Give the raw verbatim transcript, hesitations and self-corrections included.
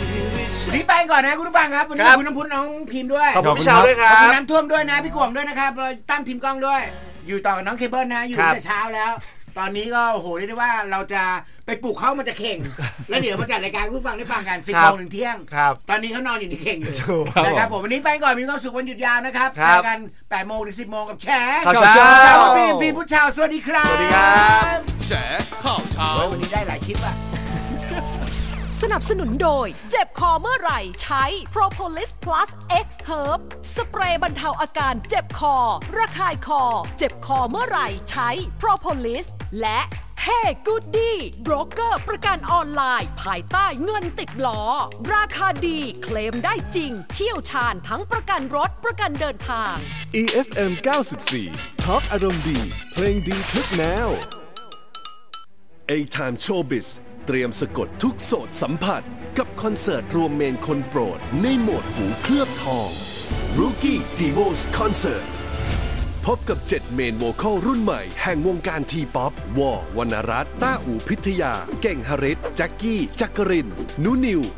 วันนี้ไปก่อนนะคุณผู้ฟังครับวันนี้ขอบคุณน้ำพุน้องพิมพ์ด้วยขอบคุณพี่เชาด้วยครับขอบคุณน้ำท่วมด้วยนะพี่กวงด้วยนะครับตั้งทีมกล้องด้วยอยู่ต่อกับน้องเคเบิลนะอยู่ตั้งแต่เช้าแล้วตอนนี้ก็โอ้โหเรียกได้ว่าเราจะไปปลุกเขามันจะเข่งแล้วเดี๋ยวมาจัดรายการผู้ฟังได้ฟังกันสิบโมงถึงเที่ยงตอนนี้เขานอนอยู่ในเข่งอยู่นะครับผมวันนี้ไปก่อนมีความสุขวันหยุดยาวนะครับเจอกันแปดโมงถึงสิบโมงกับแฉข่าวเช้าพี่พี่ผู้ชาวสวัสดีครับสวัสดีครับแฉข่าวเช้าวันนี้ได้หลายคลิปอะสนับสนุนโดยเจ็บคอเมื่อไหร่ใช้ Propolis Plus X Herb สเปรย์บรรเทาอาการเจ็บคอระคายคอเจ็บคอเมื่อไหร่ใช้ Propolis และ Hey Goody โบรกเกอร์ประกันออนไลน์ภายใต้เงินติดล้อราคาดีเคลมได้จริงเชี่ยวชาญทั้งประกันรถประกันเดินทางอี เอฟ เอ็ม เก้าสิบสี่ Talk อารมณ์ดีเพลงดีทุกแนว A-Time Showbizเตรียมสะกดทุกโสตสัมผัสกับคอนเสิร์ตรวมเมนคนโปรดในโหมดหูเคลือบทอง Rookie Divos Concert พบกับเจ็ดเมนโวคอลรุ่นใหม่แห่งวงการทีป๊อปวอวรรณรัตน์ต้าอู่พิทยาเก่งหริตแจ็คกี้จักรินนุนิว